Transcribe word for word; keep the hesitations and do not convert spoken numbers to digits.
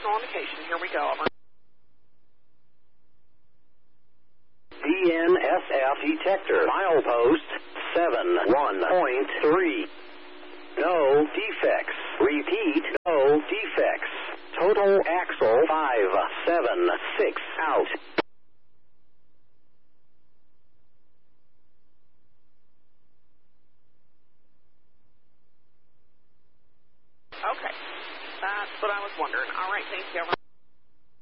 signal indication. Here we go. Over. D N S F detector. Milepost seven one point three. No defects. Repeat, no defects. Total axle five seven six out. Okay. That's what I was wondering. All right, thank you. Over.